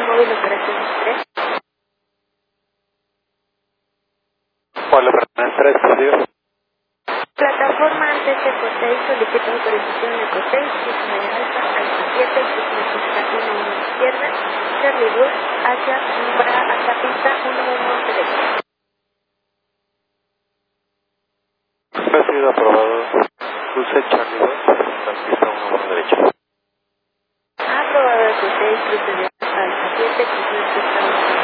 móvil operaciones 3. Hola, Fernández 3, ¿sí? Plataforma antes de COSEI, solicita autorización de COSEI, signo de alfa, alfa 7, signo de 1 izquierda, Charlie Wolf, hacia Umbra, hasta pista 1 derecha. Ha sido aprobado. Cruce Charlie 2, hasta pista 1 derecha. Ha aprobado el COSEI, cruce de alfa 7, signo de pista 1